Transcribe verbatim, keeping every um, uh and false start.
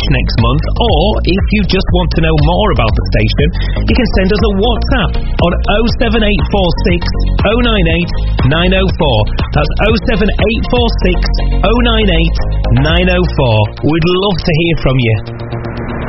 next month, or if you just want to know more about the station, you can send us a WhatsApp on oh seven eight four six, oh nine eight, nine oh four. That's oh seven eight four six, oh nine eight, nine oh four. We'd love to hear from you.